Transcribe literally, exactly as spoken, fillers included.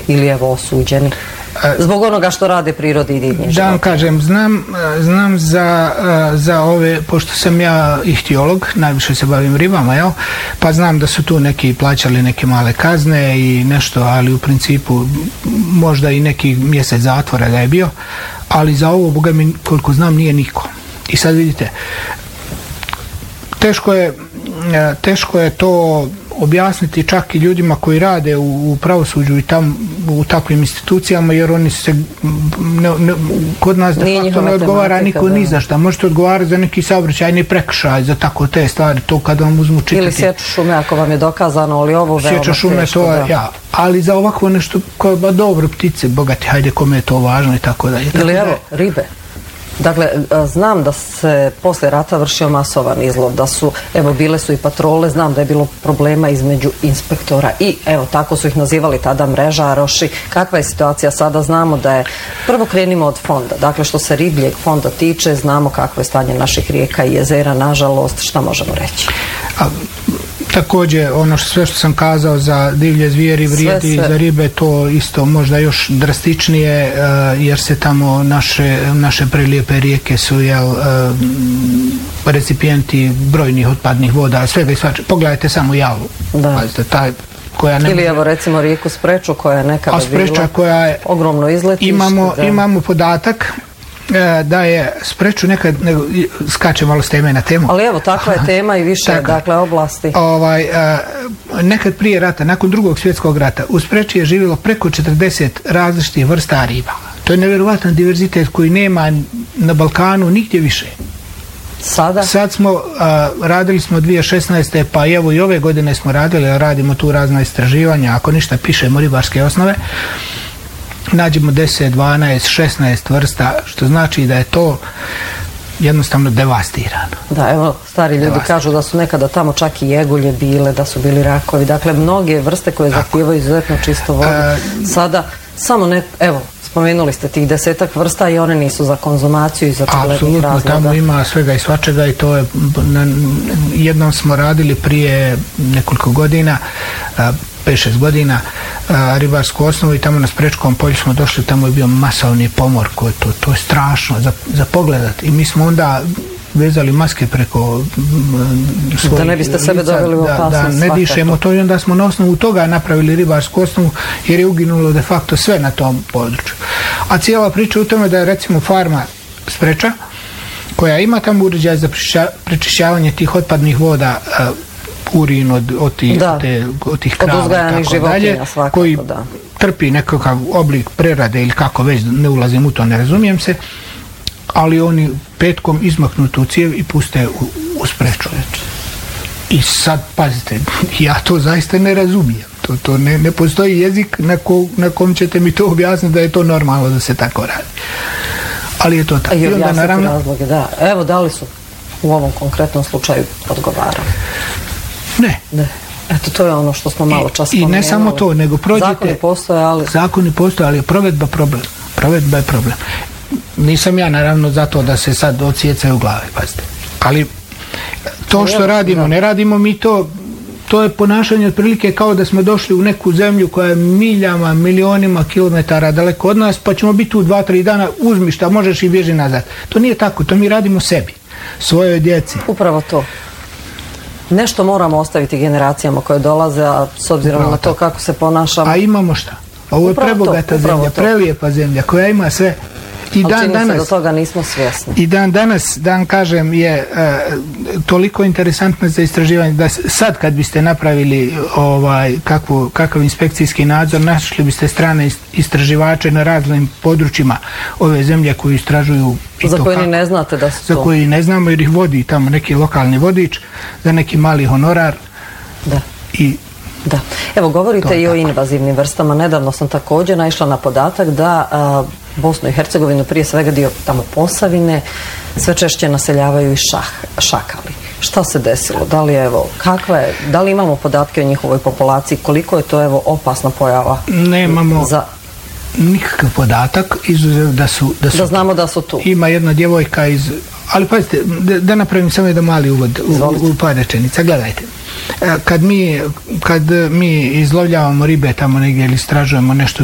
ili evo osuđeni? Zbog onoga što rade prirodi i divnje životinje. Da vam kažem, znam, znam za, za ove, pošto sam ja ihtiolog, najviše se bavim ribama, jel? Pa znam da su tu neki plaćali neke male kazne i nešto, ali u principu možda i neki mjesec zatvora da je bio, ali za ovo, boga mi, koliko znam, nije niko. I sad vidite, teško je, teško je to objasniti čak i ljudima koji rade u, u pravosuđu i tam u takvim institucijama, jer oni se ne, ne, kod nas de facto ne odgovara niko ni za šta. Možete odgovarati za neki saobraćajni prekršaj, za tako te stvari, to kada vam uzmu čitati. Ili sječu šume ako vam je dokazano, ali ovo veoma sječa šume, teško. To, da. Ja, ali za ovako nešto koje ba dobro, ptice, bogati, hajde kome je to važno i tako dalje. Ili evo, ribe. Dakle, znam da se posle rata vršio masovan izlov, da su, evo, bile su i patrole, znam da je bilo problema između inspektora i, evo, tako su ih nazivali tada mrežaroši. Kakva je situacija sada? Znamo da je, prvo krenimo od fonda, dakle, što se ribljeg fonda tiče, znamo kakvo je stanje naših rijeka i jezera, nažalost, šta možemo reći? A, također, ono što, sve što sam kazao za divlje zvijeri vrijedi i za ribe, to isto možda još drastičnije, uh, jer se tamo naše, naše prelijepe rijeke su jel, uh, recipijenti brojnih otpadnih voda, svega i svačega. Pogledajte samo Javu. Da. Pazite, taj koja ne ili može... evo recimo rijeku Spreču koja je nekada bila koja je, ogromno izletište. Imamo, imamo podatak da je Spreču nekad, ne, skače malo s teme na temu. Ali evo, takva je tema i više, tako, dakle, oblasti. Ovaj, nekad prije rata, nakon drugog svjetskog rata, u Spreči je živjelo preko četrdeset različitih vrsta riba. To je nevjerovatan diverzitet koji nema na Balkanu nigdje više. Sada? Sad smo, a, radili smo dvije tisuće šesnaeste. pa evo i ove godine smo radili, radimo tu razna istraživanja, ako ništa pišemo ribarske osnove, nađemo deset, dvanaest, šesnaest vrsta, što znači da je to jednostavno devastirano. Da, evo, stari ljudi kažu da su nekada tamo čak i jegulje bile, da su bili rakovi, dakle, mnoge vrste koje zahtijevaju izuzetno čisto vodu. E, Sada, samo ne, evo, spomenuli ste tih desetak vrsta i one nisu za konzumaciju i za očiglednih razloga. Apsolutno, tamo ima svega i svačega i to je, na, jednom smo radili prije nekoliko godina, pet šest godina, a, ribarsku osnovu i tamo na Sprečkom polju smo došli, tamo je bio masovni pomor, koji to, to je strašno za, za pogledat i mi smo onda vezali maske preko svojih da ne biste sebe doveli u opasnost, da, da ne dišemo to i onda smo na osnovu toga napravili ribarsku osnovu jer je uginulo de facto sve na tom području. A cijela priča u tome da je recimo farma Spreča koja ima tamo uređaj za prečišćavanje tih otpadnih voda, urin od, od, tih, da, te, od tih krava od i tako dalje, koji da. trpi nekakav oblik prerade ili kako već, ne ulazim u to, ne razumijem se, ali oni petkom izmaknu tu cijev i puste u, u Spreču. I sad, pazite, ja to zaista ne razumijem. To, to ne, ne postoji jezik na, ko, na kom ćete mi to objasniti da je to normalno da se tako radi. Ali je to tako. I onda naravno razloge, da. Evo, da li su u ovom konkretnom slučaju odgovarali? Ne. Ne. Eto, to je ono što smo malo čas spomenuli. I ne samo to, nego prođete... Zakoni postoje, ali... Zakoni postoje, ali je provedba problem. Provedba je problem. Nisam ja, naravno, zato da se sad odsjecaju u glavi, pazite. Ali to što radimo, ne radimo mi to... To je ponašanje otprilike kao da smo došli u neku zemlju koja je miljama, milionima kilometara daleko od nas, pa ćemo biti tu dva, tri dana, uzmi šta možeš i bježi nazad. To nije tako, to mi radimo sebi, svojoj djeci. Upravo to. Nešto moramo ostaviti generacijama koje dolaze, a s obzirom upravo na to kako se ponašamo. A imamo šta? Ovo je prebogata zemlja, prelijepa zemlja koja ima sve. I dan čini danas, se do toga nismo svjesni. I dan danas, dan kažem, je e, toliko interesantno za istraživanje da sad kad biste napravili ovaj, kakvu, kakav inspekcijski nadzor, našli biste strane istraživače na raznim područjima ove zemlje koji istražuju i za to koje kako, ni ne znate da su za to. koji ne znamo jer ih vodi tamo neki lokalni vodič za neki mali honorar. Da. I Da. Evo, govorite i o invazivnim vrstama. Nedavno sam također naišla na podatak da a, Bosnu i Hercegovinu, prije svega dio tamo Posavine, sve češće naseljavaju i šah, šakali. Šta se desilo? Da li, evo, kakva je, da li imamo podatke o njihovoj populaciji? Koliko je to, evo, opasna pojava? Nemamo za... nikakav podatak, izuzev da su... Da, su da znamo da su tu. Ima jedna djevojka iz... Ali pazite, da, da napravim samo jedan mali uvod u, u par rečenica. Gledajte. Kad mi, kad mi izlovljavamo ribe tamo negdje ili istražujemo nešto